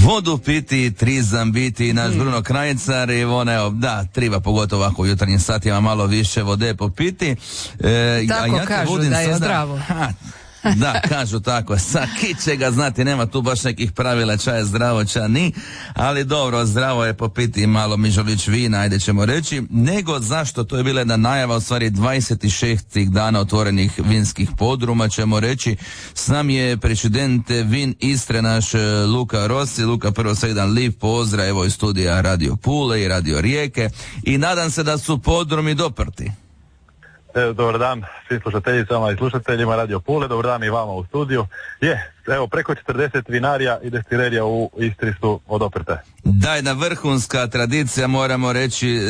vodu piti, trizam biti, naš Bruno Krajcar i on, evo, da, treba pogotovo ovako u jutarnjim satima malo više vode popiti. Tako ja kažu da je zdravo. Da, kažu tako, sa kičega znati, nema tu baš nekih pravila ča je zdravo, ča ni, ali dobro, zdravo je popiti malo mižolić vina, ajde ćemo reći, nego zašto, to je bila jedna najava, u stvari 26 dana otvorenih vinskih podruma, ćemo reći, s nam je president Vin Istre, naš Luka Rossi. Luka, prvo sve jedan lijep pozdrav, evo iz studija Radio Pule i Radio Rijeke i nadam se da su podrumi doprti. Dobar dan svim slušateljicama i slušateljima Radio Pule, dobar dan i vama u studiju. Evo, preko 40 vinarija i destilerija u Istri su odoprte. Da, jedna vrhunska tradicija, moramo reći,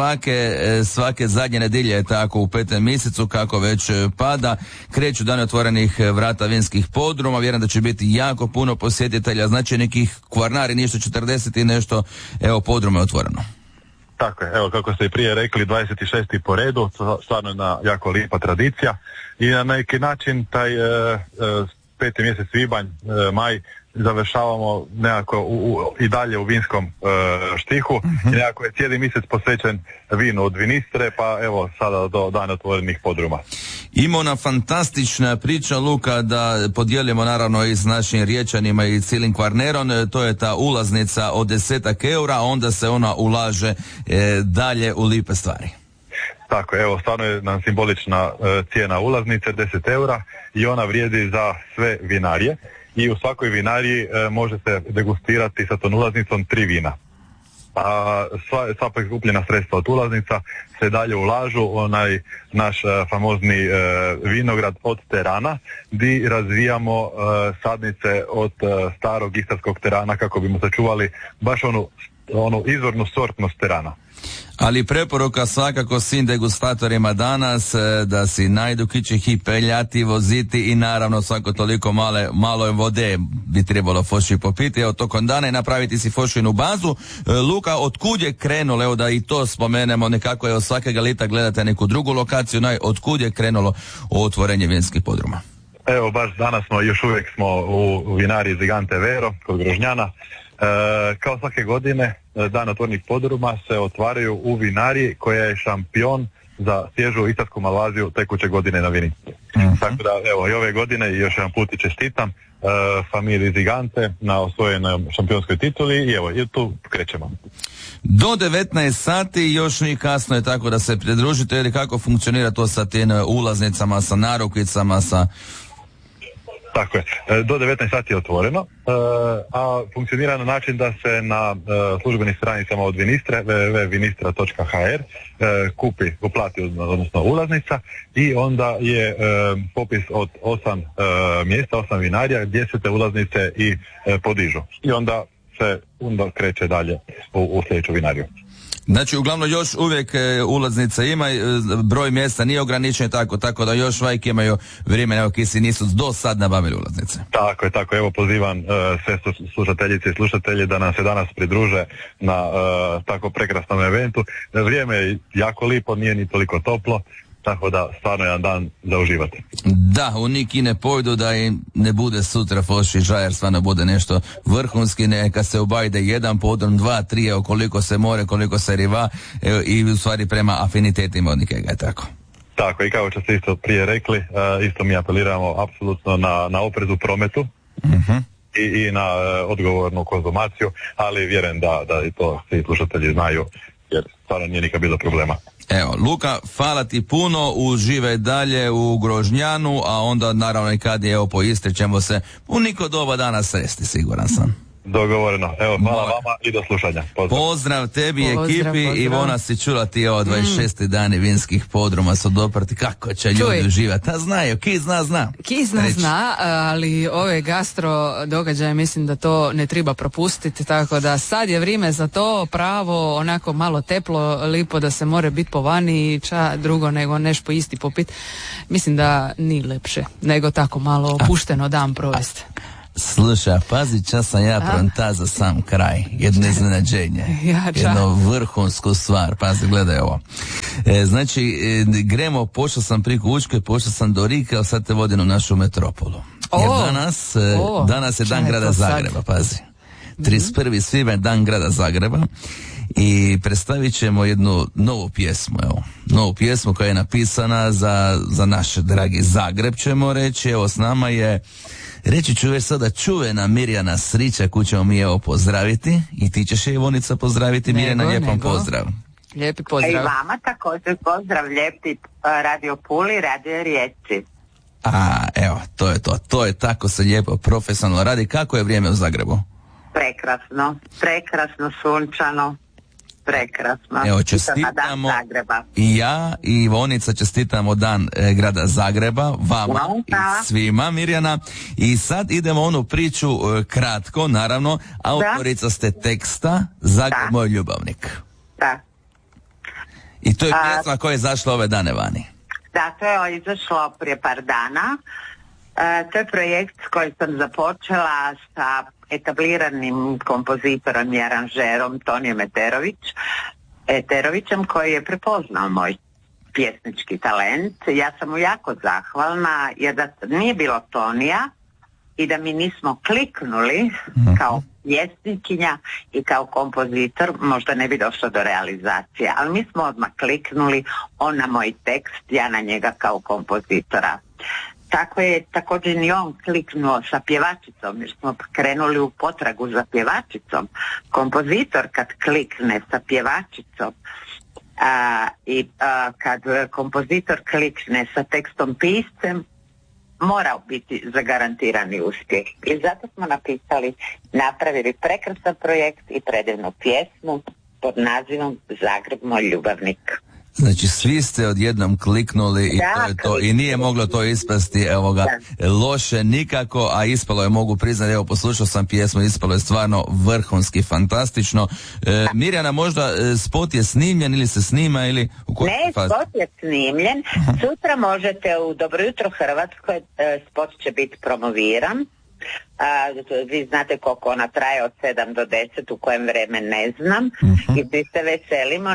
svake zadnje nedjelje je tako u 5. mjesecu, kako već pada, kreću dani otvorenih vrata vinskih podruma, vjerujem da će biti jako puno posjetitelja, znači nekih Kvarnari, ništa 40 i nešto, evo, podruma je otvoreno. Tako je, evo kako ste i prije rekli, 26. po redu, stvarno jedna jako lijepa tradicija i na neki način taj 5. mjesec svibanj, maj, završavamo nekako i dalje u vinskom štihu i nekako je cijeli mjesec posvećen vinu od Vinistre, pa evo sada do dana otvorenih podruma. Ima ona fantastična priča, Luka, da podijelimo naravno i s našim Riječanima i cijelim Kvarnerom, to je ta ulaznica od 10 eura, onda se ona ulaže dalje u lipe stvari. Tako, evo, stvarno je nam simbolična cijena ulaznice, 10 eura i ona vrijedi za sve vinarije. I u svakoj vinariji može se degustirati sa tom ulaznicom 3 vina. A sva prikupljena sredstva od ulaznica se dalje ulažu onaj naš famozni vinograd od terana, gdje razvijamo sadnice od starog istarskog terana kako bimo sačuvali baš onu izvornu sortnost terana. Ali preporuka svakako svim degustatorima danas da si najdu kičih i peljati, voziti i naravno svako toliko malo vode bi trebalo foši popiti, evo tokom dana i napraviti si fošinu bazu. Luka, otkud je krenulo, evo da i to spomenemo, nekako je od svakega lita gledate neku drugu lokaciju, otkud je krenulo otvorenje vinskih podruma? Evo, baš danas još uvijek smo u vinariji Zigante Vero kod Grožnjana. Kao svake godine dan otvorenih podruma se otvaraju u vinariji koja je šampion za svježu istarsku malvaziju tekuće godine na Vinistre. Tako da evo i ove godine još jedan put i čestitam familiji Zigante na osvojenoj šampionskoj tituli i evo i tu krećemo. Do 19 sati još nije kasno je tako da se pridružite, ili kako funkcionira to sa tim ulaznicama, sa narukvicama, sa... Tako je, do 19 sati je otvoreno, a funkcionira na način da se na službenim stranicama od Vinistre, www.vinistra.hr, uplati odnosno ulaznica i onda je popis od 8 mjesta, 8 vinarija gdje se te ulaznice i podižu. I onda se kreće dalje u sljedeću vinariju. Znači, uglavnom još uvijek ulaznica ima, broj mjesta nije ograničen tako da još vajke imaju vrijeme, evo kisi nisu do sad nabavili ulaznice. Tako, evo pozivam sve slušateljice i slušatelje da nam se danas pridruže na tako prekrasnom eventu. Vrijeme je jako lipo, nije ni toliko toplo, tako da stvarno jedan dan za uživati. Da, u neki ne pojdu da im ne bude sutra foši žajer, stvarno bude nešto vrhunski, neka se obajde jedan podrum, 2, 3, evo koliko se more, koliko se riva, i u stvari prema afinitetima od nikega je tako. Tako, i kao što ste isto prije rekli, isto mi apeliramo apsolutno na oprez u prometu. I na odgovornu konzumaciju, ali vjerujem da i to svi slušatelji znaju, jer stvarno nije nikad bilo problema. Evo, Luka, hvala ti puno, uživaj dalje u Grožnjanu, a onda naravno i kad je evo po Istri ćemo se u niko doba dana sresti, siguran sam. Dogovoreno. Evo, hvala vama i do slušanja. Pozdrav tebi, ekipi. Ivona, si čula ti ovo 26. dani vinskih podruma su doprti, kako će ljudi uživati. A znaju, ki zna. Ki zna, ali ove gastro događaje mislim da to ne treba propustiti, tako da sad je vrijeme za to, pravo, onako malo teplo, lipo da se more biti po vani i ča drugo nego nešto isti popit. Mislim da nije lepše, nego tako malo opušteno dan provesti. Slušaj, pazi, čas sam ja pronta za sam kraj. Jedno iznenađenje. Jedno vrhunsku stvar. Pazi, gledaj ovo. Znači, gremo, pošao sam preko Učke, pošao sam do Rike, a sad te vodim u našu metropolu. Jer danas je dan grada Zagreba, pazi. 31. svibanj, dan grada Zagreba, i predstavit ćemo jednu novu pjesmu, novu pjesmu koja je napisana za naš dragi Zagreb, ćemo reći. Evo, s nama je, reći ću već sada, čuvena Mirjana Srića, koju ćemo mi pozdraviti, i ti ćeš je, Ivonica, pozdraviti. Mirjana, lijepom pozdrav. Lijepi pozdrav. I vama također pozdrav, lijepi Radio Puli, Radio Rijeci. Evo, to je tako se lijepo profesionalno radi. Kako je vrijeme u Zagrebu? Prekrasno, sunčano, prekrasno. Evo, čestitamo i ja i Ivonica čestitamo dan grada Zagreba, vama i svima, Mirjana. I sad idemo onu priču kratko, naravno. Autorica ste teksta Zagreb moj ljubavnik. Da. I to je pjesma koja je izašla ove dane vani. Da, to je izašlo prije par dana. To je projekt koji sam započela sa etabliranim kompozitorom i aranžerom Tonijem Eterovićem, koji je prepoznao moj pjesnički talent. Ja sam mu jako zahvalna, jer da nije bilo Tonija i da mi nismo kliknuli kao pjesnikinja i kao kompozitor, možda ne bi došlo do realizacije, ali mi smo odmah kliknuli, on na moj tekst, ja na njega kao kompozitora. Tako je također i on kliknuo sa pjevačicom, jer smo krenuli u potragu za pjevačicom. Kompozitor kad klikne sa pjevačicom kad kompozitor klikne sa tekstom piscem, mora biti zagarantirani uspjeh. I zato smo napravili prekrasan projekt i predivnu pjesmu pod nazivom Zagreb moj ljubavnik. Znači, svi ste odjednom kliknuli i to je to, i nije moglo to ispasti, loše nikako, a ispalo je, mogu priznati, evo, poslušao sam pjesmu, ispalo je stvarno vrhunski, fantastično. Mirjana, možda spot je snimljen ili se snima ili u kojoj fazi? Ne, spot je snimljen. Sutra možete u Dobro jutro Hrvatskoj, spot će biti promoviran. Vi znate koliko ona traje, od 7 do 10, u kojem vreme ne znam. I svi se veselimo.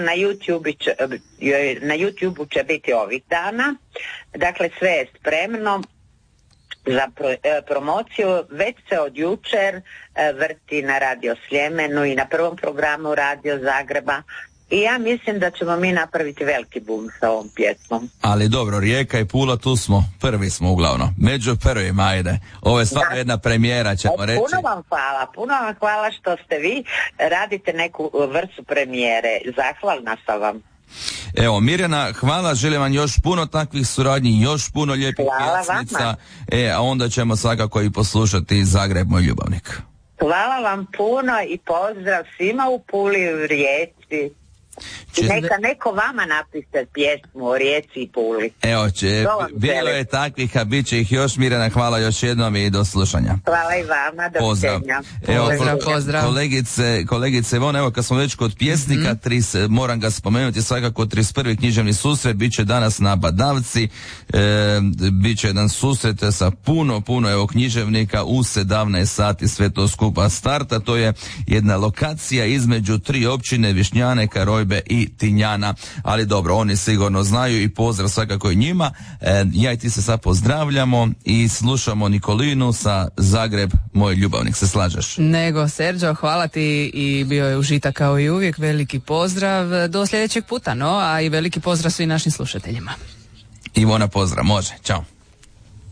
Na YouTube će biti ovih dana. Dakle, sve je spremno za promociju. Već se od jučer vrti na Radio Sljemenu i na prvom programu Radio Zagreba. I ja mislim da ćemo mi napraviti veliki bum sa ovom pjesmom. Ali dobro, Rijeka i Pula, tu smo, prvi smo uglavnom. Među prvima, ajde. Ovo je stvarno jedna premijera, ćemo reći. Puno vam hvala što ste vi, radite neku vrstu premijere. Zahvalna sam vam. Evo, Mirjana, hvala, želim vam još puno takvih suradnji, još puno lijepih pjesmica. A onda ćemo svakako i poslušati Zagreb moj ljubavnik. Hvala vam puno i pozdrav svima u Puli i u Rijeci. Neka neko vama napiše pjesmu o Rijeci i Puli. Evo, bilo je takvih, a bit će ih još. Mirjana, hvala još jednom i do slušanja. Hvala i vama, do viđenja. Pozdrav. Kolegice Ivona, evo, kad smo već kod pjesnika, moram ga spomenuti, svakako 31. književni susret bit će danas na Badavci, bit će jedan susret sa puno evo književnika u 17 sati, sve to skupa starta. To je jedna lokacija između 3 općine, Višnjane, Karojbe i Tinjana, ali dobro, oni sigurno znaju i pozdrav svakako i njima. Ja i ti se sad pozdravljamo i slušamo Nikolinu sa Zagreb moj ljubavnik, se slažeš? Nego, Serđo, hvala ti i bio je užitak kao i uvijek, veliki pozdrav do sljedećeg puta, a i veliki pozdrav svim našim slušateljima. Ivona, pozdrav, može, čao.